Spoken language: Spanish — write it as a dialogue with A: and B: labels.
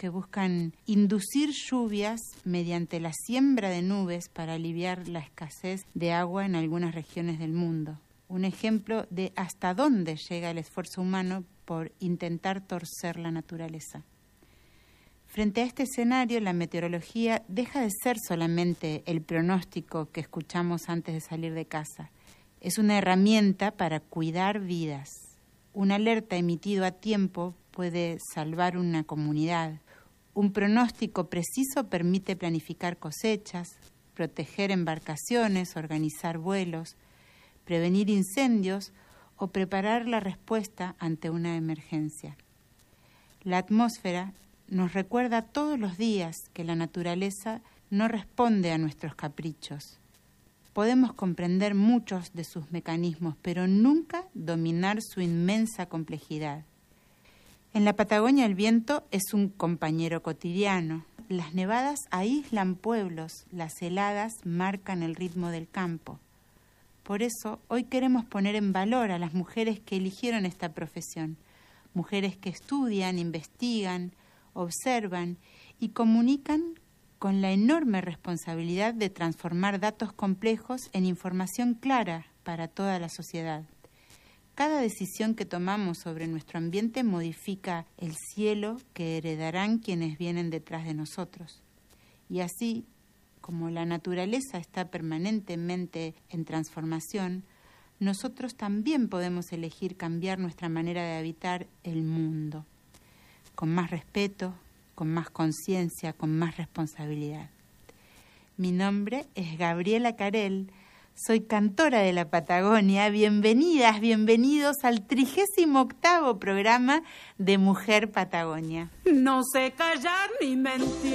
A: que buscan inducir lluvias mediante la siembra de nubes para aliviar la escasez de agua en algunas regiones del mundo. Un ejemplo de hasta dónde llega el esfuerzo humano por intentar torcer la naturaleza. Frente a este escenario, la meteorología deja de ser solamente el pronóstico que escuchamos antes de salir de casa. Es una herramienta para cuidar vidas. Una alerta emitido a tiempo puede salvar una comunidad. Un pronóstico preciso permite planificar cosechas, proteger embarcaciones, organizar vuelos, prevenir incendios o preparar la respuesta ante una emergencia. La atmósfera nos recuerda todos los días que la naturaleza no responde a nuestros caprichos. Podemos comprender muchos de sus mecanismos, pero nunca dominar su inmensa complejidad. En la Patagonia el viento es un compañero cotidiano. Las nevadas aíslan pueblos, las heladas marcan el ritmo del campo. Por eso hoy queremos poner en valor a las mujeres que eligieron esta profesión, mujeres que estudian, investigan, observan y comunican con la enorme responsabilidad de transformar datos complejos en información clara para toda la sociedad. Cada decisión que tomamos sobre nuestro ambiente modifica el cielo que heredarán quienes vienen detrás de nosotros. Y así, como la naturaleza está permanentemente en transformación, nosotros también podemos elegir cambiar nuestra manera de habitar el mundo, con más respeto, con más conciencia, con más responsabilidad. Mi nombre es Gabriela Carel, soy cantora de la Patagonia. Bienvenidas, bienvenidos al 38º programa de Mujer Patagonia.
B: No sé callar ni mentir.